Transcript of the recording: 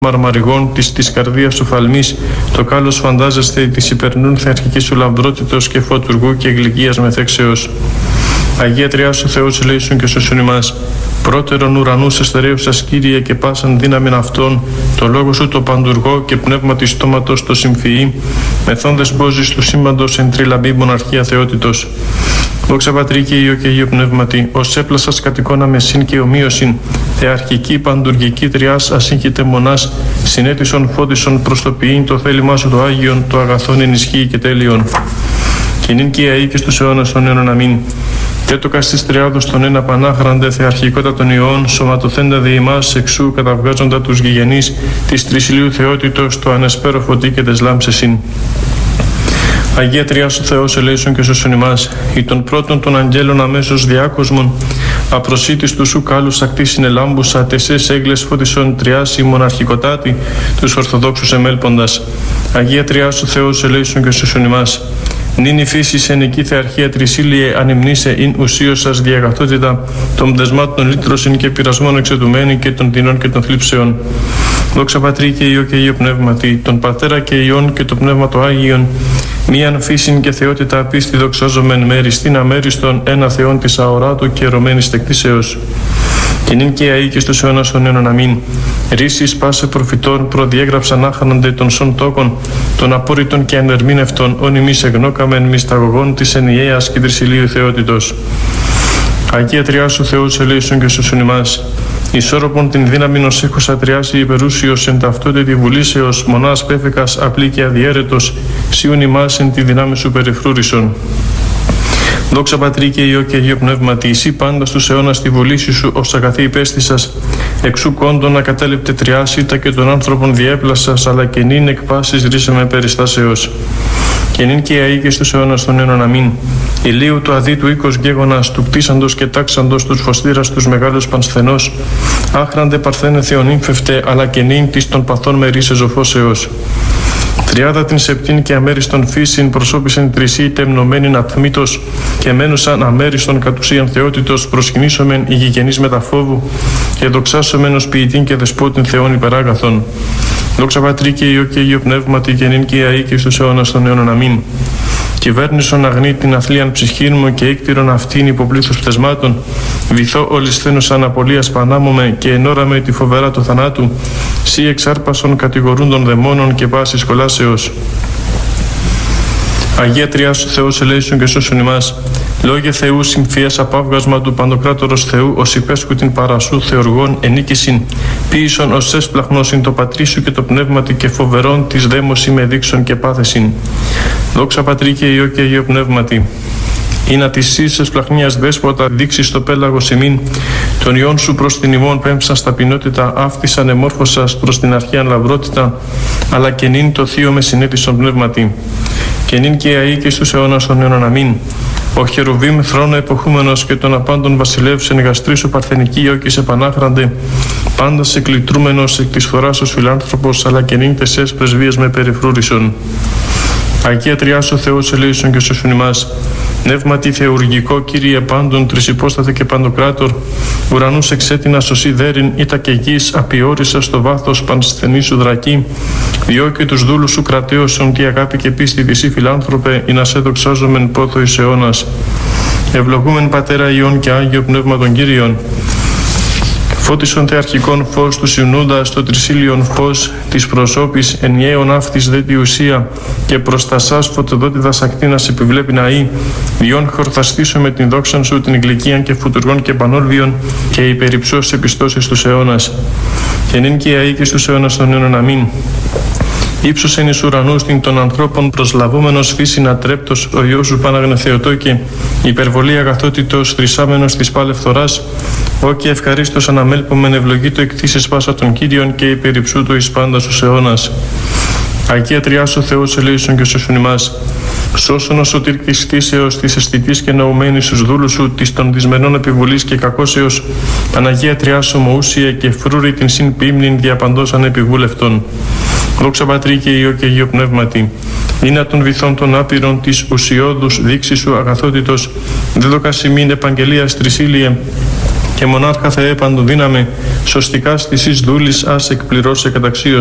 μαρμαριγών της καρδίας του φαλμής, το κάλος φαντάζεστε της υπερνούν θεαρχικής σου λαμπρότητος και φωτουργού και γλυκίας μεθέξεως. Αγία Τριάσου Θεός ελέησον και σώσον ημάς. Πρώτερον ουρανούς εστερέουσας Κύριε και πάσαν δύναμην αυτών, το λόγο σου το παντουργό και πνεύμα της στόματος το συμφυή, μεθόν δεσπόζεις του σύμπαντος εν τριλαμπή μοναρχία θεότητος. Δόξα Πατρί και Υιό και Υιό Πνεύματι, ως έπλασας κατ' εικόνα μεσήν και ομοίωσιν, θεαρχική παντουργική τριάς ασύγχυτε μονάς, συνέτησον φώτισον προς το ποιήν το θέλημά σου το Άγιον, το αγαθόν ενισχύει και τέλειον. Και νυν και αεί και στους αιώνας των αιώνων αμήν. Και το καστής τριάδος των ένα πανάχραντε θεαρχικότα των ιών, σωματοθέντα δι' ημάς εξού καταβγάζοντα τους γηγενείς της τρισιλίου θεότητος το ανεσπέρο φωτί και τες λάμψεσιν. Αγία Τριάσου Θεός ελέησον και σώσον ημάς, ή των πρώτων των αγγέλων αμέσως διάκοσμων, απροσίτης του σου κάλους ακτήσινε λάμπουσα, τεσές έγκλες φώτισον τριάση μοναρχικοτάτη, τους Ορθοδόξους εμέλποντας. Αγία Τριάσου Θεός ελέησον και σώσον ημάς. Νυν η φύση εν εκεί θεαρχία τρισίλιε ανυμνήσε ειν ουσίως σας διαγαθότητα των πτεσμάτων λύτρωσιν και πειρασμών εξαιτουμένη και των δεινών και των θλίψεων. Δόξα Πατρί και Υιό και Υιό Πνεύματι, τον Πατέρα και Υιόν και το Πνεύμα το Άγιον, μίαν φύσιν και θεότητα πίστη δοξάζομεν μέριστην αμέριστον ένα Θεόν της αοράτου και ερωμένης τεκτήσεως. Και νυν και αεί και στους αιώνας των αιώνων αμήν. Ρίσεις πάσε προφητών προδιέγραψαν άχανονται των σων τόκων, των απόρριτων και ανερμήνευτων, όν ημείς εγνώκαμεν μυσταγωγών της ενιαίας και τρισιλίου θεότητος. Αγία Τριάσου Θεός ελέησον και σώσον ημάς. Ισόρροπον την δύναμη ως έχωσα τριάσει υπερούσιος εν ταυτότητη βουλήσεως, μονάς πέφεκας απλή και αδιέρετος, σίουν ημάς εν τη δυνάμει σου περιφρούρισον. Δόξα Πατρί και Υιό και Υιό Πνεύματι, εσύ πάντα στους αιώνας τη βολήση σου ως αγαθή υπέστησας, εξού κόντων ακατέλειπτε τριάσιτα και των άνθρωπων διέπλασας, αλλά και νυν εκ πάσης ρίσαμε περιστάσεως. Και νυν και αεί και στους αιώνας των αιώνων αμήν. Ηλίου του αδίτου οίκος γέγονας, του κτίσαντος και τάξαντος τους φωστήρας τους μεγάλους πανσθενός, άχραντε παρθένε θεονύμφευτε, αλλά και νυν της των παθών μερίσε ζωφώσεως. Τριάδα την σεπτήν και αμέριστον φύσιν προσώπησεν τρισί τεμνομένην ατμήτως και μένουσαν αμέριστον κατ' ουσίαν θεότητος προσκυνήσομεν οι γηγενείς μεταφόβου και δοξάσομεν ως ποιητήν και δεσπότην Θεών υπεράγαθον. Δόξα Πατρί και Υιό και Υιό Πνεύματι και νυν και αεί και στους αιώνας των αιώνων αμήν. Κυβέρνησον αγνή την αθλίαν ψυχήν μου και έκτηρον αυτήν υποπλήθους πτεσμάτων. Βυθώ ολισθένος αναπολίας πανάμομαι και ενώραμε τη φοβερά του θανάτου. Σύ εξάρπασον κατηγορούντων δαιμόνων και πάσης κολάσεως. Αγία Τριάσου Θεός ελέησον και σώσον ημάς. Λόγια Θεού συμφίας απάβγασμα του Παντοκράτορος Θεού ως υπέσχου την παρασού θεοργών ενίκησιν. Ποίησον ως έσπλαχνώσιν το Πατρί σου και το Πνεύματι και φοβερών της δαίμωση με δείξον και πάθεσιν. Δόξα Πατρί και Υιό και Υιό Πνεύματι. Ή της ίσης πλαχνίας δέσποτα δείξεις το πέλαγος ημίν, τον ιόν σου προς την ημών πέμψαν σταπεινότητα, αύτισαν εμόρφωσας προς την αρχαίαν λαμπρότητα, αλλά και νυν το θείο με συνέτησον πνεύματι. Και νυν και αεί και στους αιώνας των αιώνων αμήν. Ο Χερουβίμ θρόνο εποχούμενος και των απάντων βασιλεύς εν γαστρίσου παρθενική όκης επανάχραντε, πάντα σε κλητρούμενος εκ της φοράς ως φιλάνθρωπος, αλλά και νυν τεσσές πρεσβείες με περιφρούρισον. Αγία Τριάσου Θεός ελέησον και σώσον ημάς. Πνεύματι θεουργικό Κύριε πάντων τρισυπόσταθε και παντοκράτορ, ουρανούς εξέτεινα σωσή δέριν ήτα και γης απειόρισα στο βάθος πανσθενή σου δρακή, διό και τους δούλους σου κρατέωσον τη αγάπη και πίστη της ή φιλάνθρωπε, ή να σε δοξάζομεν πόθο εις αιώνας. Ευλογούμεν Πατέρα Υιόν και Άγιο Πνεύμα των Κύριων. Φώτισον τε αρχικών φως του συνούντα στο τρισίλιον φως της προσώπης ενιαίων αυτής δε τη ουσία και προς τα σας φωτοδότηδας ακτίνας επιβλέπει ναή, διόν χορθαστήσω με την δόξαν σου την γλυκίαν και φουτουργών και πανόρβιων και υπερυψώς επιστώσεις τους αιώνας. Και νυν και αεί και στους αιώνας των αιώνων αμήν. Ήψωσεν εις ουρανούς την των ανθρώπων προσλαβούμενος φύσιν ατρέπτος ο Υιός σου Παναγνε Θεοτόκε, υπερβολή αγαθότητος θρησάμενος της πάλε φθοράς, όκε ευχαρίστως αναμέλπομεν ευλογήτω εκτίσεις πάσα των Κύριων και υπερυψούτο εις πάντα στους αιώνας. Αγία Τριάσου Θεός ελέησον και σώσον ημάς. Σώσον ο σωτήρ της κτήσεως, της αισθητής και νοουμένης στους δούλους σου, της των δυσμενών επιβολής και κακώσεως, Παναγία Τριάσου μοούσια και φρούρη την συν ποίμνην διαπαντός ανεπιβούλευτον. Δόξα Πατρί και Υιό και Υιό Πνεύματι. Είναι των βυθών των άπειρων της ουσιώδους δείξης σου αγαθότητος, δεδοκασιμήν επαγγελίας τρισίλιε, και μονάρχα Θεέ παντοδύναμε, σωστικά στις εις δούλης ας εκπληρώσει καταξίως.